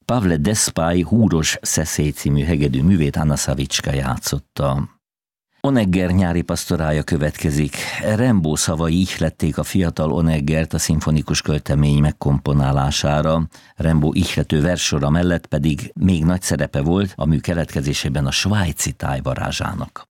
Pavle Despay húros szeszély című hegedű művét Anna Savicska játszotta. Honegger nyári pastorája következik. Rimbaud szavai ihlették a fiatal Honeggert a szimfonikus költemény megkomponálására. Rimbaud ihlető verssora mellett pedig még nagy szerepe volt a mű keletkezésében a svájci tájvarázsának.